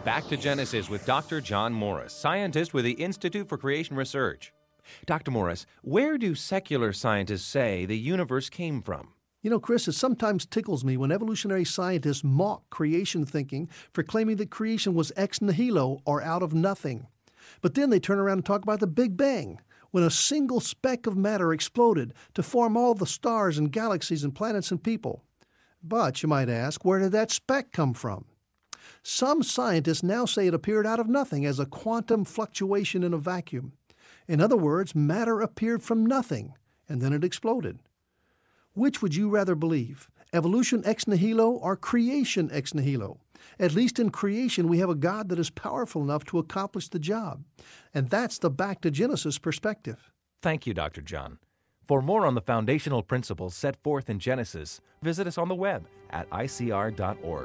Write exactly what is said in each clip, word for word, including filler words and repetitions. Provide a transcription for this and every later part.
Back to Genesis with Doctor John Morris, scientist with the Institute for Creation Research. Doctor Morris, where do secular scientists say the universe came from? You know, Chris, it sometimes tickles me when evolutionary scientists mock creation thinking for claiming that creation was ex nihilo, or out of nothing. But then they turn around and talk about the Big Bang, when a single speck of matter exploded to form all the stars and galaxies and planets and people. But, you might ask, where did that speck come from? Some scientists now say it appeared out of nothing as a quantum fluctuation in a vacuum. In other words, matter appeared from nothing, and then it exploded. Which would you rather believe, evolution ex nihilo or creation ex nihilo? At least in creation, we have a God that is powerful enough to accomplish the job. And that's the back to Genesis perspective. Thank you, Doctor John. For more on the foundational principles set forth in Genesis, visit us on the web at I C R dot org.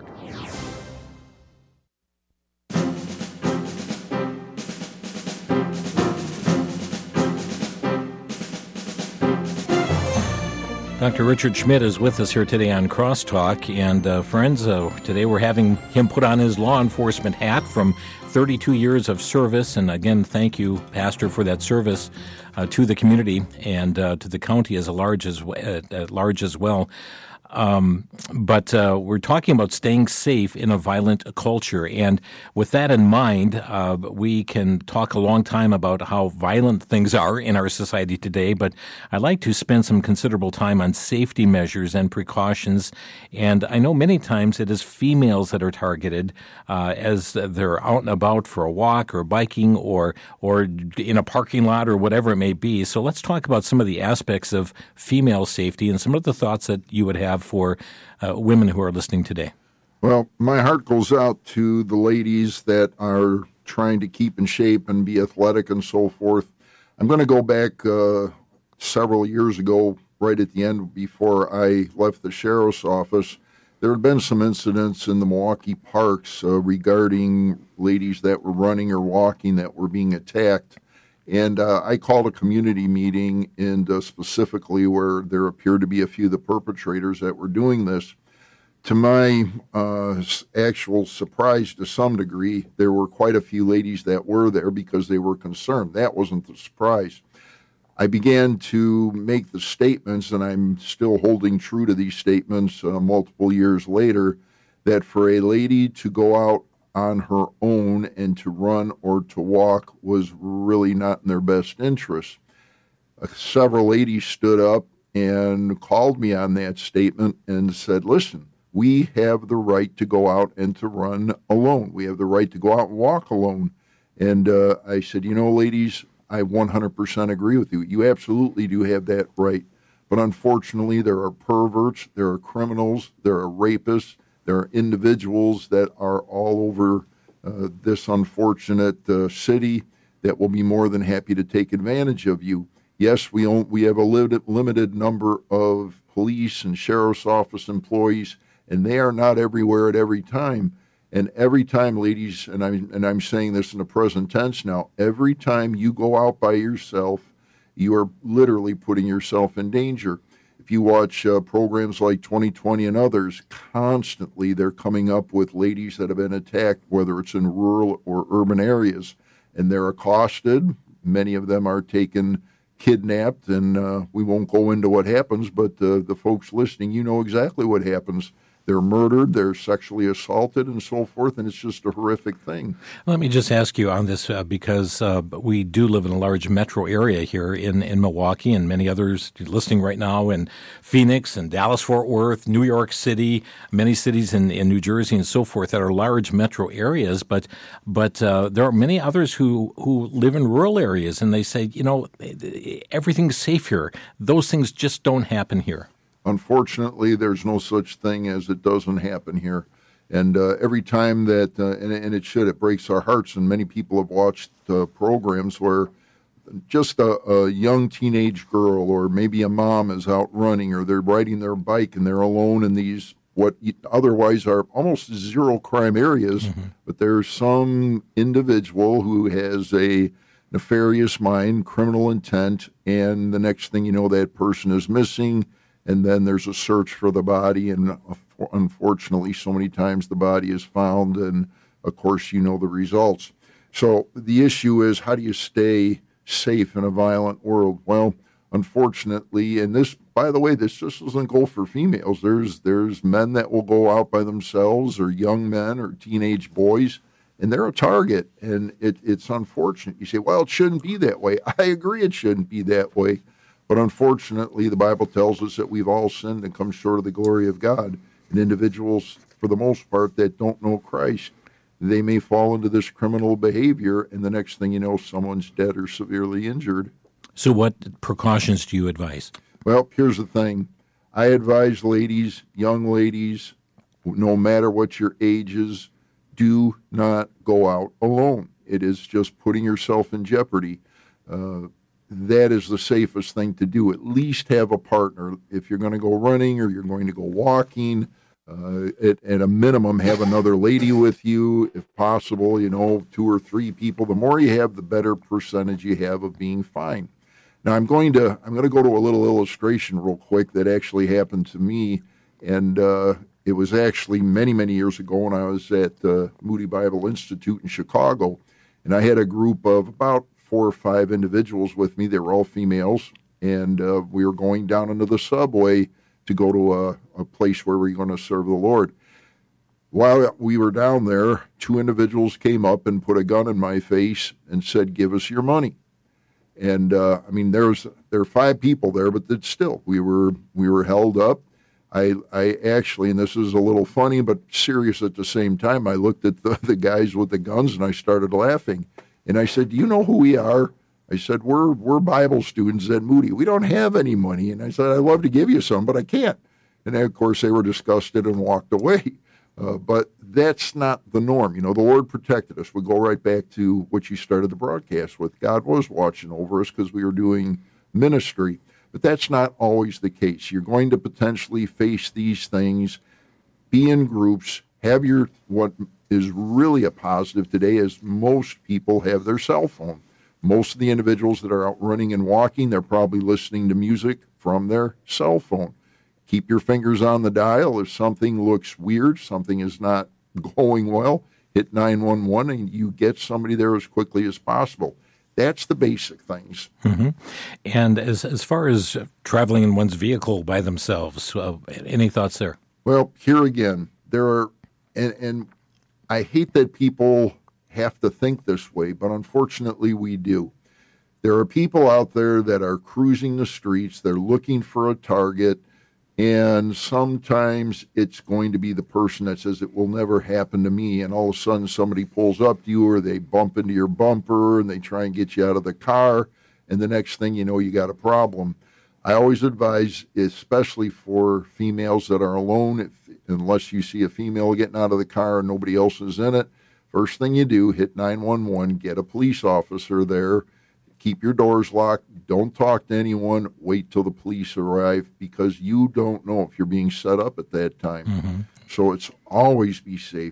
Doctor Richard Schmidt is with us here today on Crosstalk, and uh, friends, uh, today we're having him put on his law enforcement hat from thirty-two years of service, and again, thank you, Pastor, for that service uh, to the community and uh, to the county as a large as uh, at large as well. Um, but uh, we're talking about staying safe in a violent culture. And with that in mind, uh, we can talk a long time about how violent things are in our society today. But I'd like to spend some considerable time on safety measures and precautions. And I know many times it is females that are targeted uh, as they're out and about for a walk or biking or, or in a parking lot or whatever it may be. So let's talk about some of the aspects of female safety and some of the thoughts that you would have for uh, women who are listening today. Well, my heart goes out to the ladies that are trying to keep in shape and be athletic and so forth. I'm going to go back uh, several years ago, right at the end before I left the sheriff's office. There had been some incidents in the Milwaukee parks uh, regarding ladies that were running or walking that were being attacked. And uh, I called a community meeting, and uh, specifically where there appeared to be a few of the perpetrators that were doing this. To my uh, actual surprise, to some degree, there were quite a few ladies that were there because they were concerned. That wasn't the surprise. I began to make the statements, and I'm still holding true to these statements uh, multiple years later, that for a lady to go out on her own and to run or to walk was really not in their best interest. Uh, several ladies stood up and called me on that statement and said, listen, we have the right to go out and to run alone. We have the right to go out and walk alone. And uh, I said, you know, ladies, I one hundred percent agree with you. You absolutely do have that right. But unfortunately, there are perverts, there are criminals, there are rapists, there are individuals that are all over uh, this unfortunate uh, city that will be more than happy to take advantage of you. Yes, we own, we have a limited, limited number of police and sheriff's office employees, and they are not everywhere at every time. And every time, ladies, and I'm, and I'm saying this in the present tense now, every time you go out by yourself, you are literally putting yourself in danger. If you watch uh, programs like twenty twenty and others, constantly they're coming up with ladies that have been attacked, whether it's in rural or urban areas, and they're accosted. Many of them are taken kidnapped, and uh, we won't go into what happens, but uh, the folks listening, you know exactly what happens. They're murdered, they're sexually assaulted, and so forth, and it's just a horrific thing. Let me just ask you on this, uh, because uh, we do live in a large metro area here in, in Milwaukee, and many others listening right now in Phoenix and Dallas-Fort Worth, New York City, many cities in, in New Jersey and so forth that are large metro areas, but but uh, there are many others who, who live in rural areas, and they say, you know, everything's safe here. Those things just don't happen here. Unfortunately, there's no such thing as it doesn't happen here. And uh, every time that, uh, and, and it should, it breaks our hearts. And many people have watched uh, programs where just a, a young teenage girl or maybe a mom is out running or they're riding their bike and they're alone in these what otherwise are almost zero crime areas. Mm-hmm. But there's some individual who has a nefarious mind, criminal intent, and the next thing you know, that person is missing. And then there's a search for the body, and unfortunately, so many times the body is found, and of course, you know the results. So the issue is, how do you stay safe in a violent world? Well, unfortunately, and this, by the way, this just doesn't go for females. There's there's men that will go out by themselves, or young men or teenage boys, and they're a target, and it, it's unfortunate. You say, well, it shouldn't be that way. I agree it shouldn't be that way, but unfortunately, the Bible tells us that we've all sinned and come short of the glory of God, and individuals, for the most part, that don't know Christ, they may fall into this criminal behavior, and the next thing you know, someone's dead or severely injured. So what precautions do you advise? Well, here's the thing. I advise ladies, young ladies, no matter what your age is, do not go out alone. It is just putting yourself in jeopardy. Uh, that is the safest thing to do. At least have a partner. If you're going to go running or you're going to go walking, uh, at, at a minimum, have another lady with you, if possible, you know, two or three people. The more you have, the better percentage you have of being fine. Now, I'm going to I'm going to go to a little illustration real quick that actually happened to me, and uh, it was actually many, many years ago when I was at uh, Moody Bible Institute in Chicago, and I had a group of about four or five individuals with me. They were all females, and uh, we were going down into the subway to go to a, a place where we were going to serve the Lord. While we were down there, two individuals came up and put a gun in my face and said, "Give us your money." And uh, I mean, there's there are five people there, but it's still we were we were held up. I I actually, and this is a little funny but serious at the same time, I looked at the, the guys with the guns and I started laughing. And I said, "Do you know who we are?" I said, "We're we're Bible students at Moody. We don't have any money." And I said, "I'd love to give you some, but I can't." And then, of course, they were disgusted and walked away. Uh, but that's not the norm. You know, the Lord protected us. We go right back to what you started the broadcast with. God was watching over us because we were doing ministry. But that's not always the case. You're going to potentially face these things, be in groups, have your, what is really a positive today is most people have their cell phone. Most of the individuals that are out running and walking, they're probably listening to music from their cell phone. Keep your fingers on the dial. If something looks weird, something is not going well, hit nine one one and you get somebody there as quickly as possible. That's the basic things. Mm-hmm. And as as far as traveling in one's vehicle by themselves, uh, any thoughts there? Well, here again, there are, and, and I hate that people have to think this way, but unfortunately we do. There are people out there that are cruising the streets, they're looking for a target, and sometimes it's going to be the person that says it will never happen to me, and all of a sudden somebody pulls up to you or they bump into your bumper and they try and get you out of the car, and the next thing you know, you got a problem. I always advise, especially for females that are alone, if, unless you see a female getting out of the car and nobody else is in it, first thing you do, hit nine one one, get a police officer there, keep your doors locked, don't talk to anyone, wait till the police arrive, because you don't know if you're being set up at that time. Mm-hmm. So it's always be safe.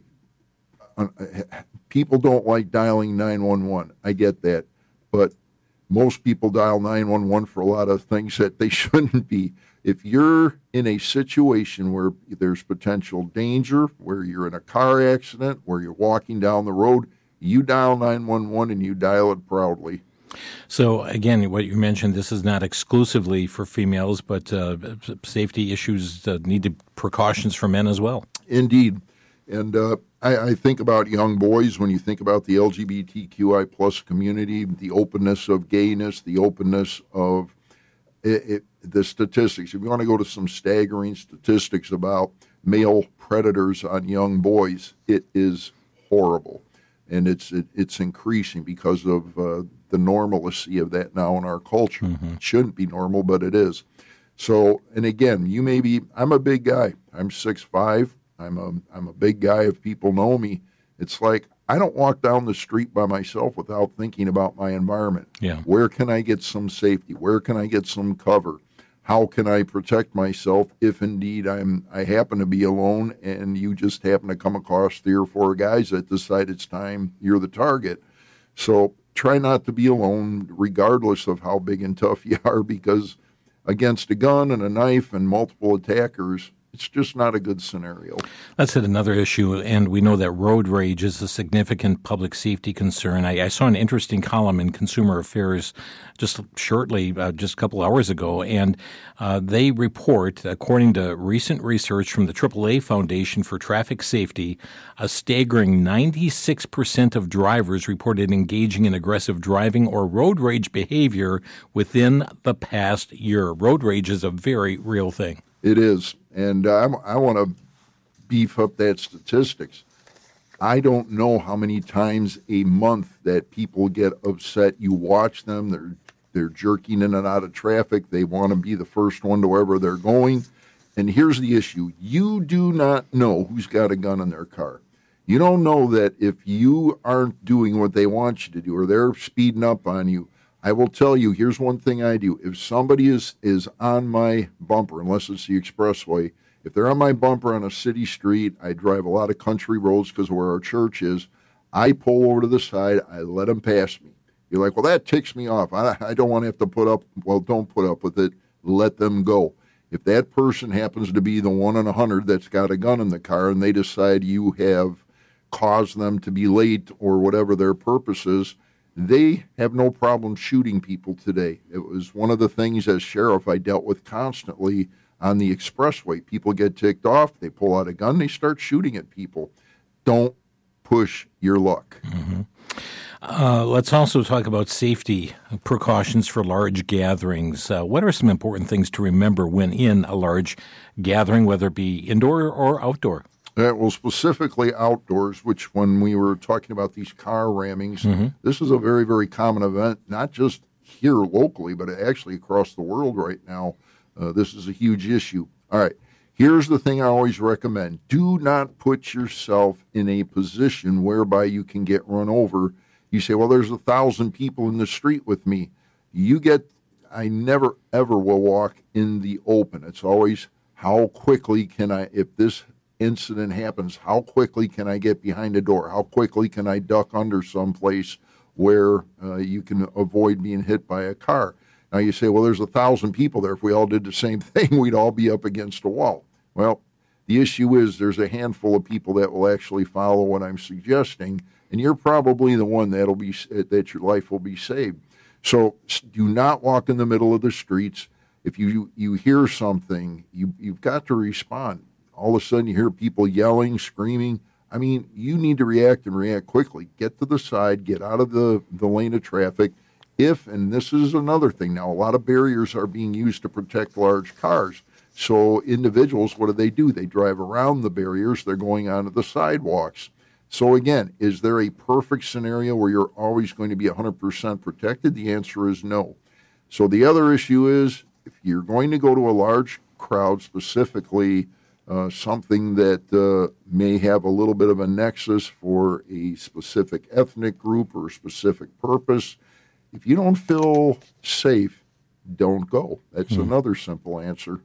People don't like dialing nine one one. I get that. But most people dial nine one one for a lot of things that they shouldn't be. If you're in a situation where there's potential danger, where you're in a car accident, where you're walking down the road, you dial nine one one and you dial it proudly. So, again, what you mentioned, this is not exclusively for females, but uh, safety issues uh, need to, precautions for men as well. Indeed. And uh, I, I think about young boys when you think about the L G B T Q I plus community, the openness of gayness, the openness of it, it, the statistics. If you want to go to some staggering statistics about male predators on young boys, it is horrible. And it's it, it's increasing because of uh, the normalcy of that now in our culture. Mm-hmm. It shouldn't be normal, but it is. So, and again, you may be, I'm a big guy. I'm six five. I'm a, I'm a big guy. If people know me, it's like I don't walk down the street by myself without thinking about my environment. Yeah. Where can I get some safety? Where can I get some cover? How can I protect myself if indeed I'm I happen to be alone and you just happen to come across three or four guys that decide it's time you're the target? So try not to be alone regardless of how big and tough you are, because against a gun and a knife and multiple attackers, It's just not a good scenario. That's another issue, and we know that road rage is a significant public safety concern. I, I saw an interesting column in Consumer Affairs just shortly, uh, just a couple hours ago, and uh, they report, according to recent research from the triple A Foundation for Traffic Safety, a staggering ninety-six percent of drivers reported engaging in aggressive driving or road rage behavior within the past year. Road rage is a very real thing. It is. And uh, I want to beef up that statistics. I don't know how many times a month that people get upset. You watch them, they're they're jerking in and out of traffic. They want to be the first one to wherever they're going. And here's the issue. You do not know who's got a gun in their car. You don't know that if you aren't doing what they want you to do or they're speeding up on you. I will tell you, here's one thing I do. If somebody is, is on my bumper, unless it's the expressway, if they're on my bumper on a city street, I drive a lot of country roads because of where our church is, I pull over to the side, I let them pass me. You're like, well, that ticks me off. I, I don't want to have to put up, well, don't put up with it. Let them go. If that person happens to be the one in a hundred that's got a gun in the car and they decide you have caused them to be late or whatever their purpose is, they have no problem shooting people today. It was one of the things as sheriff I dealt with constantly on the expressway. People get ticked off, they pull out a gun, they start shooting at people. Don't push your luck. Mm-hmm. Uh, let's also talk about safety precautions for large gatherings. Uh, what are some important things to remember when in a large gathering, whether it be indoor or outdoor? Uh, well, specifically outdoors, which when we were talking about these car rammings, mm-hmm. this is a very, very common event, not just here locally, but actually across the world right now. Uh, this is a huge issue. All right, here's the thing I always recommend. Do not put yourself in a position whereby you can get run over. You say, well, there's a thousand people in the street with me. You get, I never, ever will walk in the open. It's always, how quickly can I, if this incident happens, how quickly can I get behind a door? How quickly can I duck under someplace where uh, you can avoid being hit by a car? Now you say, well, there's a thousand people there. If we all did the same thing, we'd all be up against a wall. Well, the issue is there's a handful of people that will actually follow what I'm suggesting, and you're probably the one that'll be that your life will be saved. So do not walk in the middle of the streets. If you you hear something, you you've got to respond. All of a sudden you hear people yelling, screaming. I mean, you need to react and react quickly. Get to the side, get out of the, the lane of traffic. If, and this is another thing now, a lot of barriers are being used to protect large cars. So individuals, what do they do? They drive around the barriers. They're going onto the sidewalks. So again, is there a perfect scenario where you're always going to be one hundred percent protected? The answer is no. So the other issue is if you're going to go to a large crowd, specifically uh, something that uh, may have a little bit of a nexus for a specific ethnic group or a specific purpose, if you don't feel safe, don't go. That's hmm. another simple answer.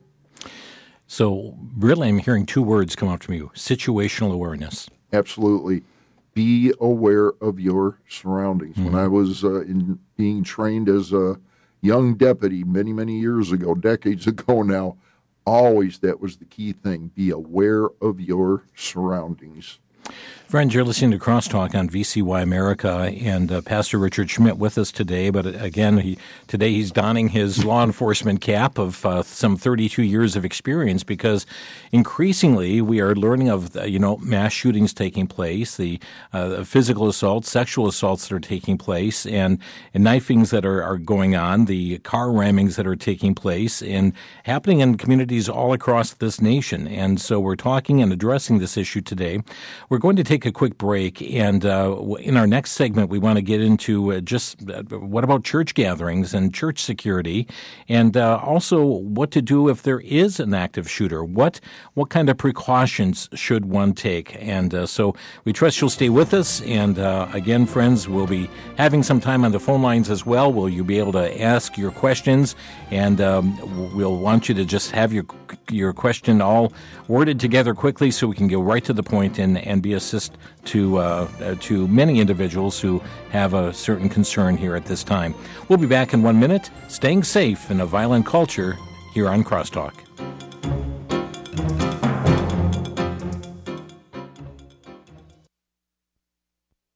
So really I'm hearing two words come out from you, situational awareness. Absolutely. Be aware of your surroundings. Mm-hmm. When I was uh, in being trained as a young deputy many, many years ago, decades ago now, always that was the key thing. Be aware of your surroundings. Friends, you're listening to Crosstalk on V C Y America, and uh, Pastor Richard Schmidt with us today. But again, he, today he's donning his law enforcement cap of uh, some thirty-two years of experience, because increasingly we are learning of uh, you know mass shootings taking place, the uh, physical assaults, sexual assaults that are taking place, and, and knifings that are, are going on, the car rammings that are taking place, and happening in communities all across this nation. And so we're talking and addressing this issue today. We're going to take a quick break, and uh, in our next segment, we want to get into uh, just uh, what about church gatherings and church security, and uh, also what to do if there is an active shooter. What what kind of precautions should one take? And uh, so we trust you'll stay with us. And uh, again, friends, we'll be having some time on the phone lines as well. Will you be able to ask your questions? And um, we'll want you to just have your your question all worded together quickly so we can go right to the point and, and be assist to uh, uh, to many individuals who have a certain concern here at this time. We'll be back in one minute, staying safe in a violent culture here on Crosstalk.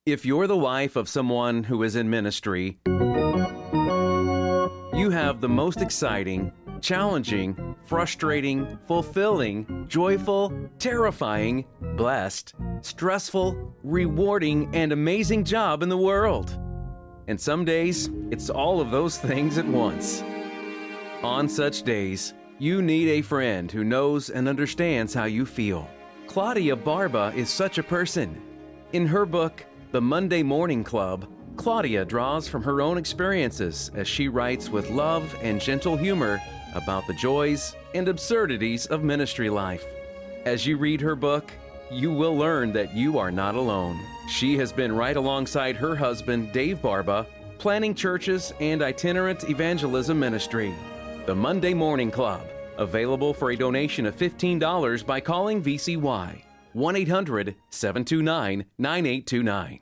If you're the wife of someone who is in ministry, you have the most exciting, challenging, frustrating, fulfilling, joyful, terrifying, blessed, stressful, rewarding, and amazing job in the world. And some days, it's all of those things at once. On such days, you need a friend who knows and understands how you feel. Claudia Barba is such a person. In her book, The Monday Morning Club, Claudia draws from her own experiences as she writes with love and gentle humor about the joys and absurdities of ministry life. As you read her book, you will learn that you are not alone. She has been right alongside her husband, Dave Barba, planning churches and itinerant evangelism ministry. The Monday Morning Club, available for a donation of fifteen dollars by calling V C Y, one eight hundred, seven two nine, nine eight two nine.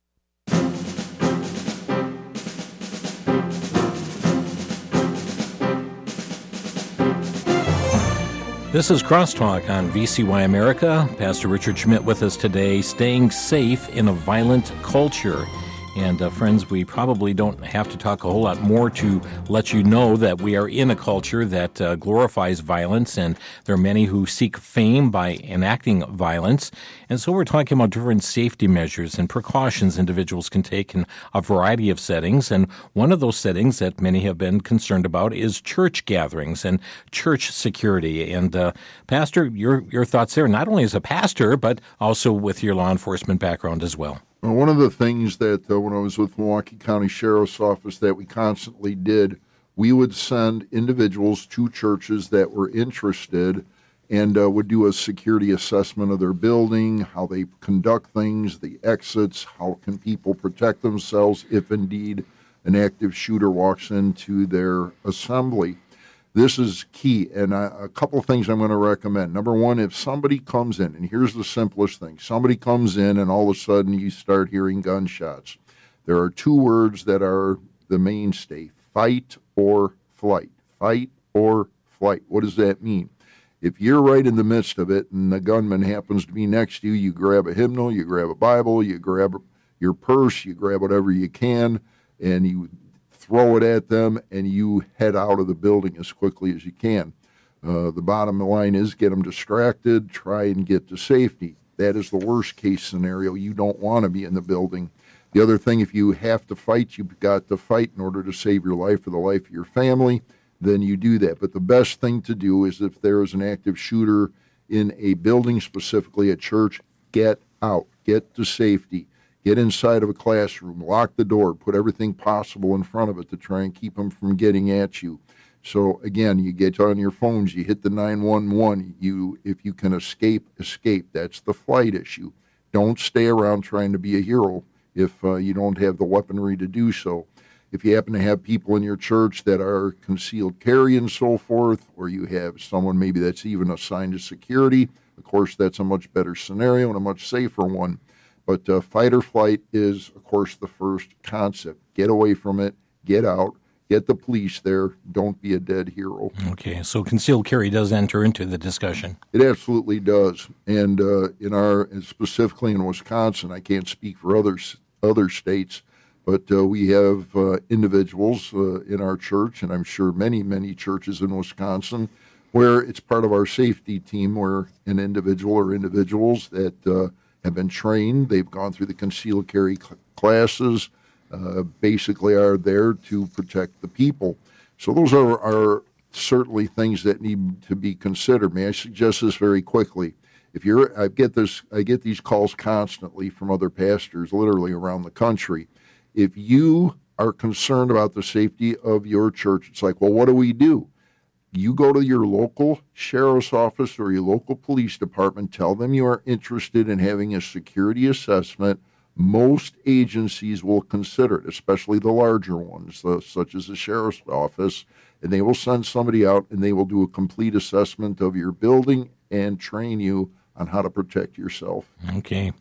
This is Crosstalk on V C Y America. Pastor Richard Schmidt with us today, staying safe in a violent culture. And uh, friends, we probably don't have to talk a whole lot more to let you know that we are in a culture that uh, glorifies violence, and there are many who seek fame by enacting violence. And so we're talking about different safety measures and precautions individuals can take in a variety of settings. And one of those settings that many have been concerned about is church gatherings and church security. And uh, Pastor, your your thoughts there, not only as a pastor, but also with your law enforcement background as well. Well, one of the things that uh, when I was with Milwaukee County Sheriff's Office that we constantly did, we would send individuals to churches that were interested and uh, would do a security assessment of their building, how they conduct things, the exits, how can people protect themselves if indeed an active shooter walks into their assembly. This is key, and I, a couple of things I'm going to recommend. Number one, if somebody comes in, and here's the simplest thing, somebody comes in and all of a sudden you start hearing gunshots. There are two words that are the mainstay, fight or flight. Fight or flight. What does that mean? If you're right in the midst of it and the gunman happens to be next to you, you grab a hymnal, you grab a Bible, you grab your purse, you grab whatever you can, and you throw it at them, and you head out of the building as quickly as you can. Uh, the bottom line is get them distracted, try and get to safety. That is the worst case scenario. You don't want to be in the building. The other thing, if you have to fight, you've got to fight in order to save your life or the life of your family, then you do that. But the best thing to do is if there is an active shooter in a building, specifically a church, get out, get to safety. Get inside of a classroom, lock the door, put everything possible in front of it to try and keep them from getting at you. So again, you get on your phones, you hit the nine one one. You, if you can escape, escape. That's the flight issue. Don't stay around trying to be a hero if uh, you don't have the weaponry to do so. If you happen to have people in your church that are concealed carry and so forth, or you have someone maybe that's even assigned to security, of course, that's a much better scenario and a much safer one. But uh, fight or flight is, of course, the first concept. Get away from it. Get out. Get the police there. Don't be a dead hero. Okay, so concealed carry does enter into the discussion. It absolutely does. And uh, in our, specifically in Wisconsin, I can't speak for others, other states, but uh, we have uh, individuals uh, in our church, and I'm sure many, many churches in Wisconsin, where it's part of our safety team where an individual or individuals that uh, have been trained, they've gone through the concealed carry cl- classes, uh, basically are there to protect the people. So those are, are certainly things that need to be considered. May I suggest this very quickly? If you're, I get this, I get these calls constantly from other pastors, literally around the country. If you are concerned about the safety of your church, it's like, well, what do we do? You go to your local sheriff's office or your local police department, tell them you are interested in having a security assessment. Most agencies will consider it, especially the larger ones, uh, such as the sheriff's office, and they will send somebody out and they will do a complete assessment of your building and train you on how to protect yourself. Okay.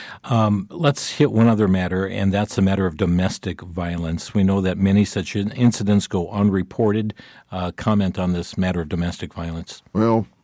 Um, let's hit one other matter, and that's the matter of domestic violence. We know that many such incidents go unreported. Uh, comment on this matter of domestic violence. Well,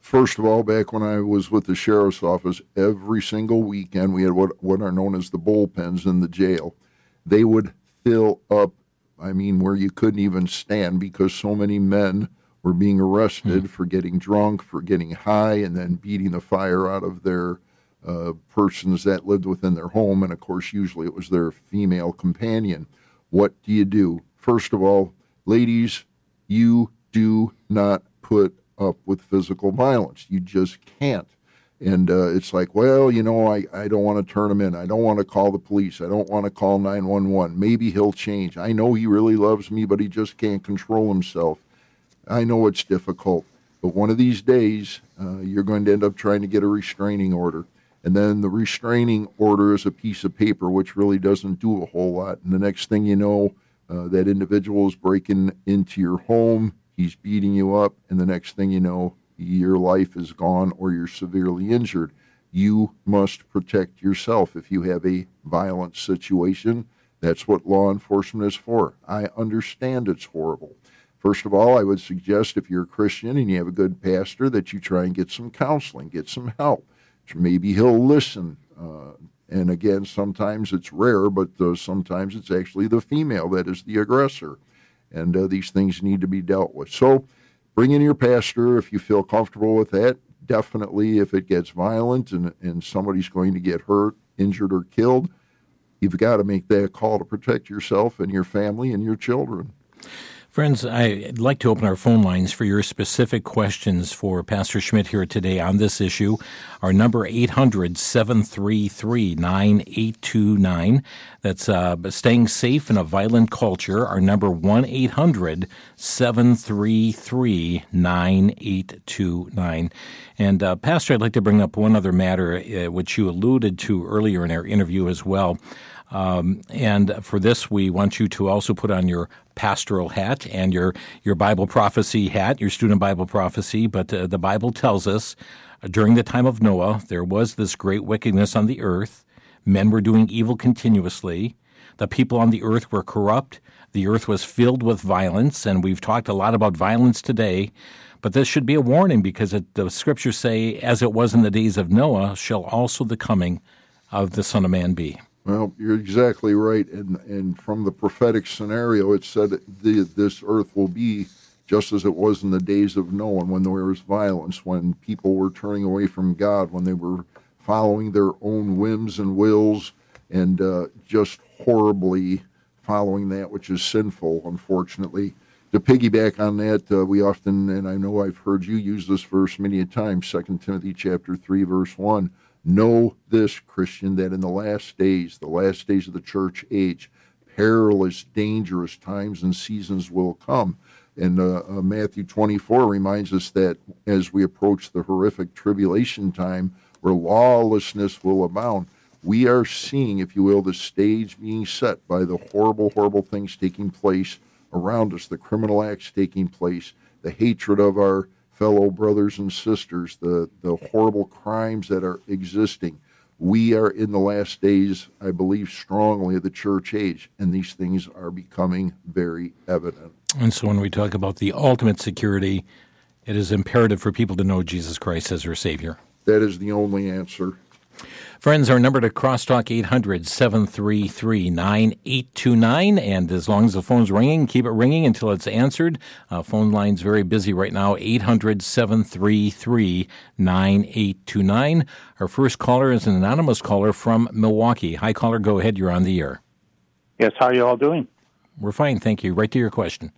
First of all, back when I was with the sheriff's office, every single weekend we had what, what are known as the bullpens in the jail. They would fill up, I mean, where you couldn't even stand because so many men were being arrested mm. for getting drunk, for getting high, and then beating the fire out of their uh, persons that lived within their home. And, of course, usually it was their female companion. What do you do? First of all, ladies, you do not put up with physical violence. You just can't. And uh, it's like, well, you know, I, I don't want to turn him in. I don't want to call the police. I don't want to call nine one one. Maybe he'll change. I know he really loves me, but he just can't control himself. I know it's difficult. But one of these days, uh, you're going to end up trying to get a restraining order. And then the restraining order is a piece of paper which really doesn't do a whole lot. And the next thing you know, uh, that individual is breaking into your home. He's beating you up. And the next thing you know, your life is gone or you're severely injured. You must protect yourself if you have a violent situation. That's what law enforcement is for. I understand it's horrible. First of all, I would suggest if you're a Christian and you have a good pastor that you try and get some counseling, get some help. Maybe he'll listen. Uh, and again, sometimes it's rare, but uh, sometimes it's actually the female that is the aggressor. And uh, these things need to be dealt with. So bring in your pastor if you feel comfortable with that. Definitely, if it gets violent and, and somebody's going to get hurt, injured, or killed, you've got to make that call to protect yourself and your family and your children. Friends, I'd like to open our phone lines for your specific questions for Pastor Schmidt here today on this issue. Our number, eight hundred, seven three three, nine eight two nine. That's uh, staying safe in a violent culture. Our number, one eight hundred, seven three three, nine eight two nine. And, uh, Pastor, I'd like to bring up one other matter, uh, which you alluded to earlier in our interview as well. Um, and for this, we want you to also put on your pastoral hat and your, your Bible prophecy hat, your student Bible prophecy. But uh, the Bible tells us uh, during the time of Noah, there was this great wickedness on the earth. Men were doing evil continuously. The people on the earth were corrupt. The earth was filled with violence. And we've talked a lot about violence today. But this should be a warning because it, the scriptures say, as it was in the days of Noah, shall also the coming of the Son of Man be. Well, you're exactly right. And and from the prophetic scenario, it said the, this earth will be just as it was in the days of Noah, when there was violence, when people were turning away from God, when they were following their own whims and wills, and uh, just horribly following that which is sinful, unfortunately. To piggyback on that, uh, we often, and I know I've heard you use this verse many a time, Second Timothy chapter three, verse one, know this, Christian, that in the last days, the last days of the church age, perilous, dangerous times and seasons will come. And uh, uh, Matthew twenty-four reminds us that as we approach the horrific tribulation time where lawlessness will abound, we are seeing, if you will, the stage being set by the horrible, horrible things taking place around us, the criminal acts taking place, the hatred of our fellow brothers and sisters, the, the horrible crimes that are existing. We are in the last days, I believe strongly, of the church age, and these things are becoming very evident. And so when we talk about the ultimate security, it is imperative for people to know Jesus Christ as their Savior. That is the only answer. Friends, our number to crosstalk, eight hundred, seven three three, nine eight two nine. And as long as the phone's ringing, keep it ringing until it's answered. Uh, phone line's very busy right now, eight hundred, seven three three, nine eight two nine. Our first caller is an anonymous caller from Milwaukee. Hi, caller. Go ahead. You're on the air. Yes, how are you all doing? We're fine, thank you. Right to your question.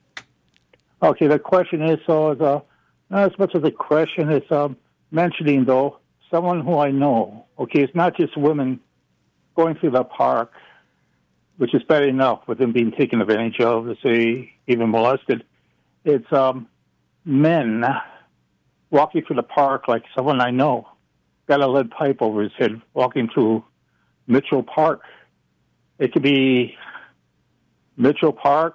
Okay, the question is, so uh, not as much as a question, it's um, mentioning, though, someone who I know. Okay, it's not just women going through the park, which is bad enough with them being taken advantage of, to say, even molested. It's um, men walking through the park like someone I know got a lead pipe over his head walking through Mitchell Park. It could be Mitchell Park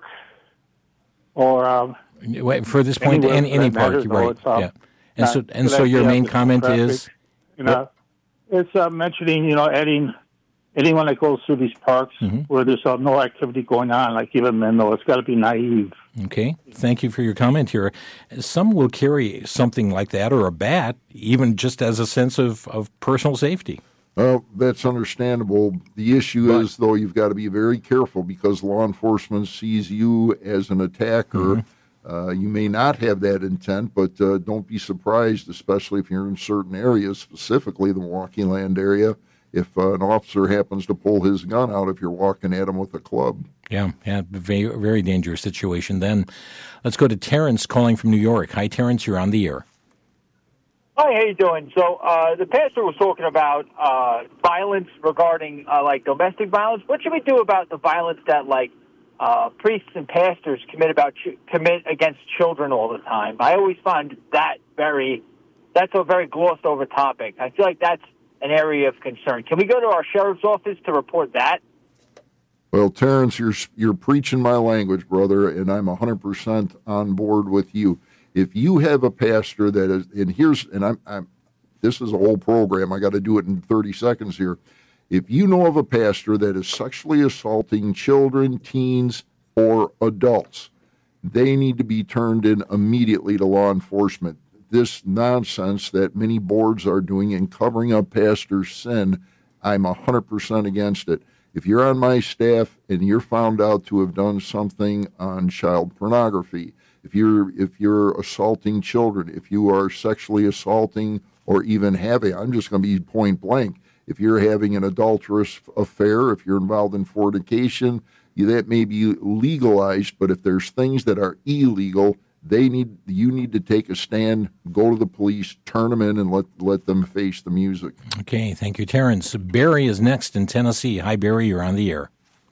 or... Um, Wait, for this point, any, any park, matters, right? Um, yeah. And so, and so your main comment traffic, is... You know, it's uh, mentioning, you know, adding anyone that goes through these parks Mm-hmm. where there's uh, no activity going on, like even men, though, it's got to be naive. Okay, thank you for your comment here. Some will carry something like that or a bat, even just as a sense of, of personal safety. Well, that's understandable. The issue But- is, though, you've got to be very careful because law enforcement sees you as an attacker. Mm-hmm. Uh, you may not have that intent, but uh, don't be surprised, especially if you're in certain areas, specifically the Milwaukee Land area, if uh, an officer happens to pull his gun out if you're walking at him with a club. Yeah, yeah, very, very dangerous situation then. Let's go to Terrence calling from New York. Hi, Terrence, you're on the air. Hi, how you doing? So uh, the pastor was talking about uh, violence regarding uh, like domestic violence. What should we do about the violence that like uh, priests and pastors commit about ch- commit against children all the time? I always find that very that's a very glossed over topic. I feel like that's an area of concern. Can we go to our sheriff's office to report that? Well, Terrence, you're you're preaching my language, brother, and I'm one hundred percent on board with you. If you have a pastor that is, and here's, and I'm, I'm this is a whole program. I got to do it in thirty seconds here. If you know of a pastor that is sexually assaulting children, teens, or adults, they need to be turned in immediately to law enforcement. This nonsense that many boards are doing in covering up pastors' sin, I'm one hundred percent against it. If you're on my staff and you're found out to have done something on child pornography, if you're if you're assaulting children, if you are sexually assaulting or even having, I'm just going to be point blank, if you're having an adulterous affair, if you're involved in fornication, that may be legalized, but if there's things that are illegal, they need you need to take a stand, go to the police, turn them in, and let let them face the music. Okay, thank you, Terrence. Barry is next in Tennessee. Hi, Barry, you're on the air.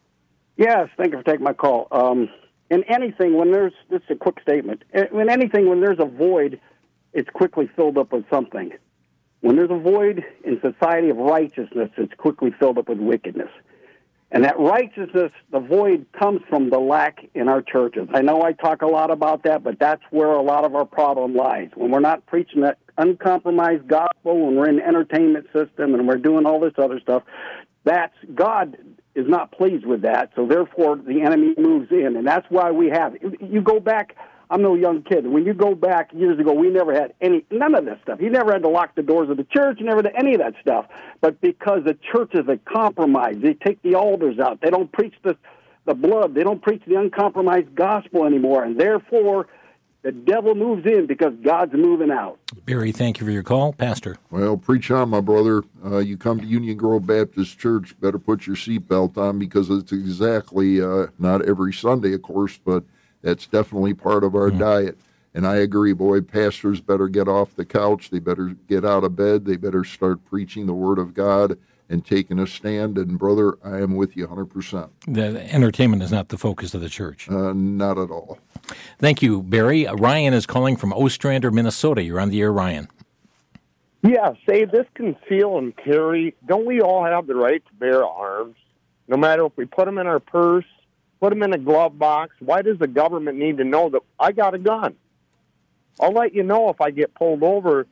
Yes, thank you for taking my call. Um, in anything, when there's, this is a quick statement, in anything, when there's a void, it's quickly filled up with something. When there's a void in society of righteousness, it's quickly filled up with wickedness. And that righteousness, the void, comes from the lack in our churches. I know I talk a lot about that, but that's where a lot of our problem lies. When we're not preaching that uncompromised gospel, when we're in the entertainment system and we're doing all this other stuff, that's God is not pleased with that, so therefore the enemy moves in, and that's why we have it. You go back, I'm no young kid. When you go back years ago, we never had any, none of this stuff. You never had to lock the doors of the church. You never had any of that stuff. But because the churches are compromised, they take the altars out. They don't preach the, the blood. They don't preach the uncompromised gospel anymore. And therefore, the devil moves in because God's moving out. Barry, thank you for your call. Pastor. Well, preach on, my brother. Uh, you come to Union Grove Baptist Church, better put your seatbelt on because it's exactly, uh, not every Sunday, of course, but that's definitely part of our mm. diet. And I agree, boy, pastors better get off the couch. They better get out of bed. They better start preaching the Word of God and taking a stand. And, brother, I am with you one hundred percent. The entertainment is not the focus of the church. Uh, not at all. Thank you, Barry. Uh, Ryan is calling from Ostrander, Minnesota. You're on the air, Ryan. Yeah, say this conceal and carry. Don't we all have the right to bear arms? No matter if we put them in our purse, put them in a glove box. Why does the government need to know that I got a gun? I'll let you know if I get pulled over,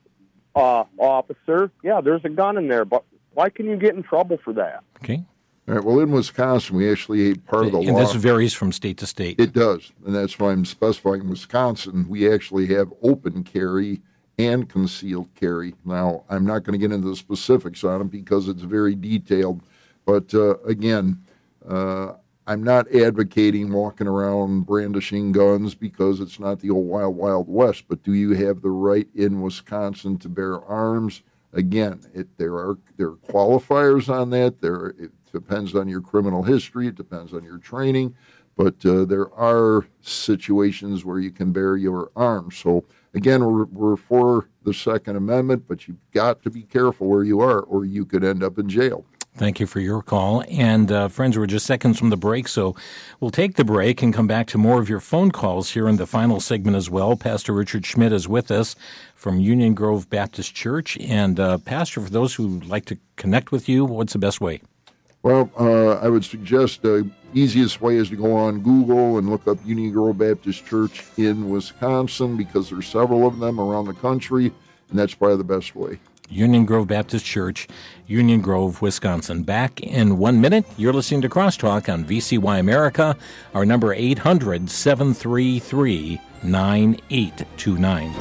uh, officer. Yeah, there's a gun in there, but why can you get in trouble for that? Okay. All right, well, in Wisconsin, we actually, part of the and law. And this varies from state to state. It does, and that's why I'm specifying Wisconsin. We actually have open carry and concealed carry. Now, I'm not going to get into the specifics on it because it's very detailed, but uh, again, uh, I'm not advocating walking around brandishing guns because it's not the old wild, wild west, but do you have the right in Wisconsin to bear arms? Again, it, there are there are qualifiers on that. There it depends on your criminal history. It depends on your training. But uh, there are situations where you can bear your arms. So, again, we're, we're for the Second Amendment, but you've got to be careful where you are or you could end up in jail. Thank you for your call. And, uh, friends, we're just seconds from the break, so we'll take the break and come back to more of your phone calls here in the final segment as well. Pastor Richard Schmidt is with us from Union Grove Baptist Church. And, uh, Pastor, for those who like to connect with you, what's the best way? Well, uh, I would suggest the easiest way is to go on Google and look up Union Grove Baptist Church in Wisconsin because there's several of them around the country, and that's probably the best way. Union Grove Baptist Church, Union Grove, Wisconsin. Back in one minute, you're listening to Crosstalk on V C Y America. Our number eight hundred, seven three three, nine eight two nine.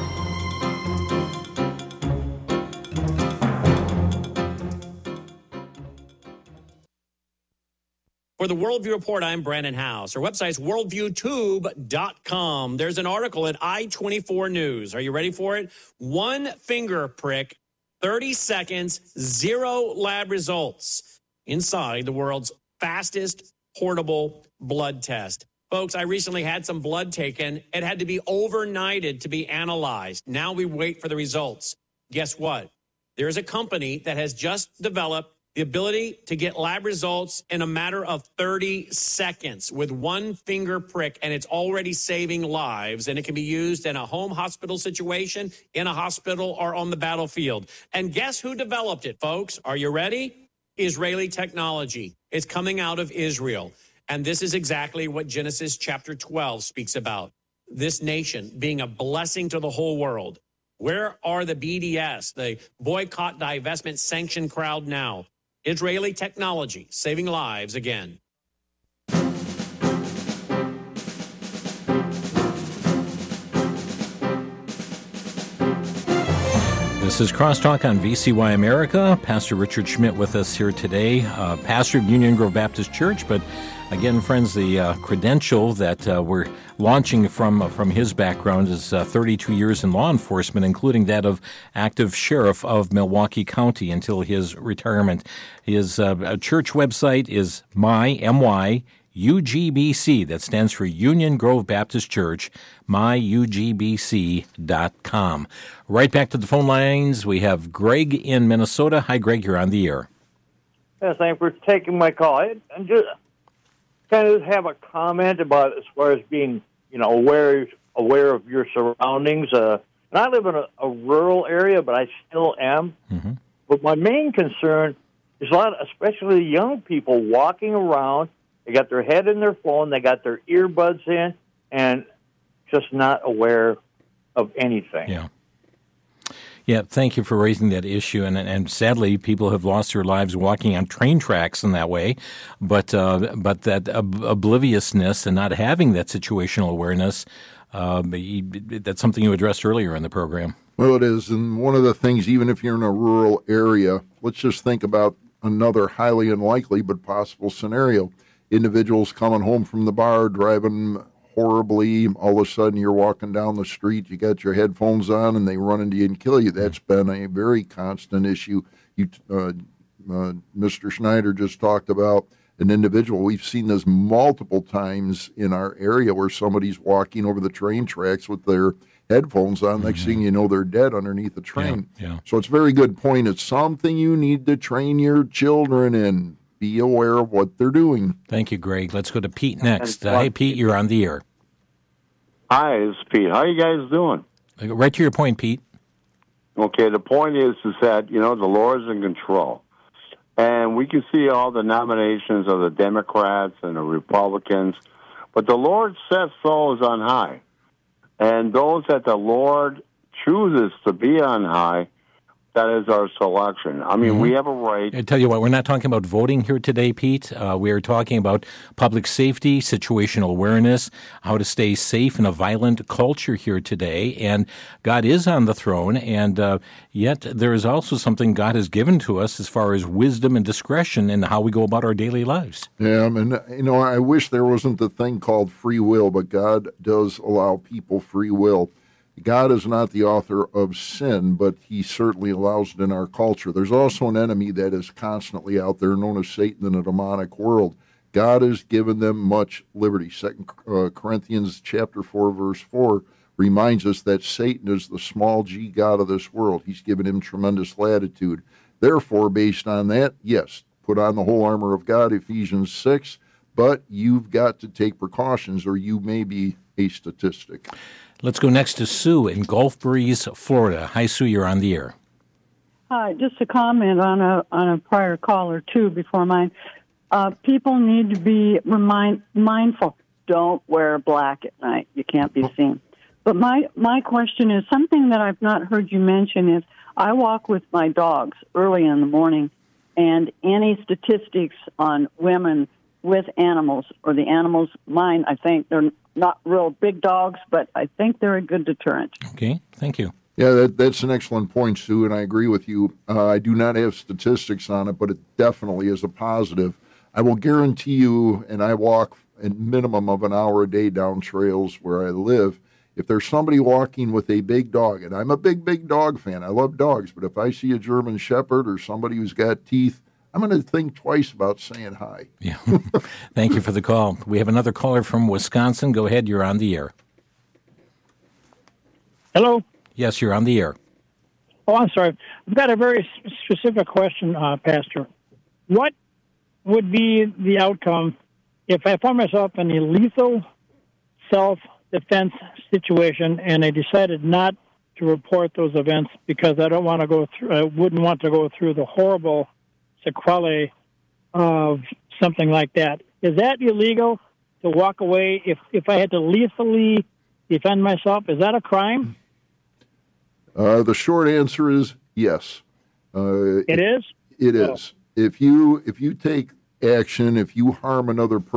For the Worldview Report, I'm Brandon House. Our website's worldview tube dot com. There's an article at I twenty-four News. Are you ready for it? One finger prick, thirty seconds, zero lab results inside the world's fastest portable blood test. Folks, I recently had some blood taken. It had to be overnighted to be analyzed. Now we wait for the results. Guess what? There's a company that has just developed the ability to get lab results in a matter of thirty seconds with one finger prick, and it's already saving lives, and it can be used in a home hospital situation, in a hospital, or on the battlefield. And guess who developed it, folks? Are you ready? Israeli technology. It's coming out of Israel. And this is exactly what Genesis chapter twelve speaks about. This nation being a blessing to the whole world. Where are the B D S, the boycott, divestment, sanction crowd now? Israeli technology, saving lives again. This is Crosstalk on V C Y America. Pastor Richard Schmidt with us here today, uh, pastor of Union Grove Baptist Church. But again, friends, the uh, credential that uh, we're launching from uh, from his background is uh, thirty-two years in law enforcement, including that of active sheriff of Milwaukee County until his retirement. His uh, church website is my, M Y, U G B C. That stands for Union Grove Baptist Church, my U G B C dot com. Right back to the phone lines. We have Greg in Minnesota. Hi, Greg. You're on the air. Yes, thanks for taking my call. I, I just kind of have a comment about as far as being, you know, aware aware of your surroundings. Uh, and I live in a, a rural area, but I still am. Mm-hmm. But my main concern is a lot, of, especially young people walking around. They got their head in their phone, they got their earbuds in, and just not aware of anything. Yeah. Yeah, thank you for raising that issue. And and sadly, people have lost their lives walking on train tracks in that way. But uh, but that ob- obliviousness and not having that situational awareness, uh, that's something you addressed earlier in the program. Well, it is. And one of the things, even if you're in a rural area, let's just think about another highly unlikely but possible scenario. Individuals coming home from the bar, driving horribly, all of a sudden you're walking down the street, you got your headphones on, and they run into you and kill you. That's been a very constant issue. You, uh, uh, Mister Schneider just talked about an individual. We've seen this multiple times in our area where somebody's walking over the train tracks with their headphones on. Mm-hmm. Next thing you know, they're dead underneath the train. Yeah, yeah. So it's a very good point. It's something you need to train your children in. Be aware of what they're doing. Thank you, Greg. Let's go to Pete next. Uh, hey, Pete, you're on the air. Hi, it's Pete. How you guys doing? Right to your point, Pete. Okay, the point is, is that, you know, the Lord's in control. And we can see all the nominations of the Democrats and the Republicans, but the Lord sets those on high. And those that the Lord chooses to be on high, that is our selection. I mean, mm-hmm. we have a right. I tell you what, we're not talking about voting here today, Pete. Uh, we're talking about public safety, situational awareness, how to stay safe in a violent culture here today. And God is on the throne, and uh, yet there is also something God has given to us as far as wisdom and discretion in how we go about our daily lives. Yeah, and, you know, I wish there wasn't a thing called free will, but God does allow people free will. God is not the author of sin, but he certainly allows it in our culture. There's also an enemy that is constantly out there known as Satan in a demonic world. God has given them much liberty. Second uh, Corinthians chapter four, verse four reminds us that Satan is the small g god of this world. He's given him tremendous latitude. Therefore, based on that, yes, put on the whole armor of God, Ephesians six, but you've got to take precautions or you may be a statistic. Let's go next to Sue in Gulf Breeze, Florida. Hi, Sue, you're on the air. Hi, just a comment on a on a prior call or two before mine. Uh, people need to be remind, mindful. Don't wear black at night. You can't be seen. But my, my question is something that I've not heard you mention is I walk with my dogs early in the morning, and any statistics on women with animals, or the animals, mine, I think they're not real big dogs, but I think they're a good deterrent. Okay, thank you. Yeah, that, that's an excellent point, Sue, and I agree with you. Uh, I do not have statistics on it, but it definitely is a positive. I will guarantee you, and I walk a minimum of an hour a day down trails where I live, if there's somebody walking with a big dog, and I'm a big, big dog fan, I love dogs, but if I see a German Shepherd or somebody who's got teeth, I'm going to think twice about saying hi. Yeah. Thank you for the call. We have another caller from Wisconsin. Go ahead. You're on the air. Hello? Yes, you're on the air. Oh, I'm sorry. I've got a very specific question, uh, Pastor. What would be the outcome if I found myself in a lethal self-defense situation and I decided not to report those events because I don't want to go through, I wouldn't want to go through the horrible sequelae of something like that? Is that illegal to walk away if, if I had to lethally defend myself? Is that a crime? Uh, the short answer is yes. Uh, it is? It is. If you if you take action, if you harm another person,